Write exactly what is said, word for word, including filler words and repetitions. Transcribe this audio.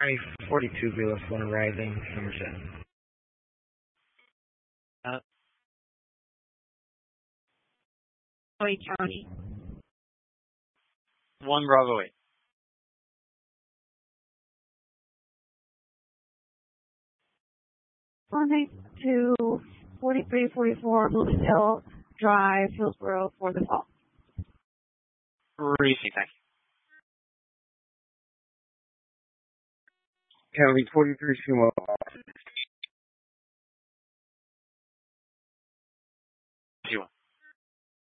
I forty-two Velos one arriving, Somerset. Uh, Wayne County. one Bravo eight. One eight two forty-three forty-four Moving Hill Drive, Hillsborough for the call. Receive, thank you. County forty-three Sumo.